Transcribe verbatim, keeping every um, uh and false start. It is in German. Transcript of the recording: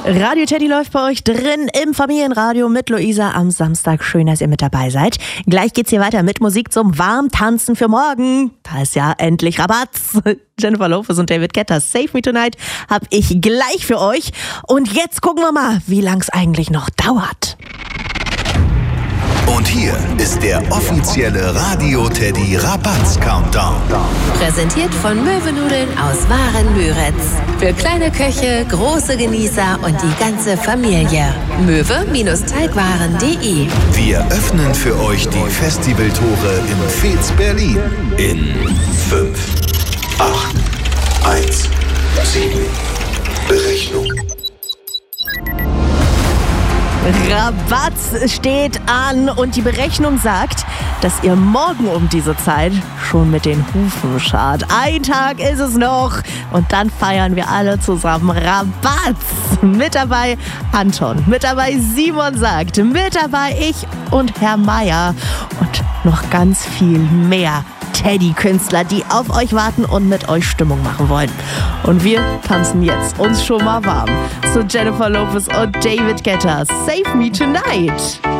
Radio Teddy läuft bei euch drin im Familienradio mit Luisa am Samstag. Schön, dass ihr mit dabei seid. Gleich geht's hier weiter mit Musik zum Warmtanzen für morgen. Da ist ja endlich Rabatz. Jennifer Lopez und David Guetta, Save Me Tonight, hab ich gleich für euch. Und jetzt gucken wir mal, wie lang es eigentlich noch dauert. Und hier ist der offizielle Radio Teddy Rabatz Countdown. Präsentiert von Möwenudeln aus Waren-Müritz. Für kleine Köche, große Genießer und die ganze Familie. möwe-teigwaren punkt de. Wir öffnen für euch die Festivaltore in Fez, Berlin. In fünf, acht, eins, sieben. Berechnung. Rabatz steht an und die Berechnung sagt, dass ihr morgen um diese Zeit schon mit den Hufen scharrt. Ein Tag ist es noch und dann feiern wir alle zusammen Rabatz. Mit dabei Anton, mit dabei Simon sagt, mit dabei ich und Herr Meier und noch ganz viel mehr Teddy-Künstler, die auf euch warten und mit euch Stimmung machen wollen. Und wir tanzen jetzt uns schon mal warm zu Jennifer Lopez und David Guetta. Save Me Tonight.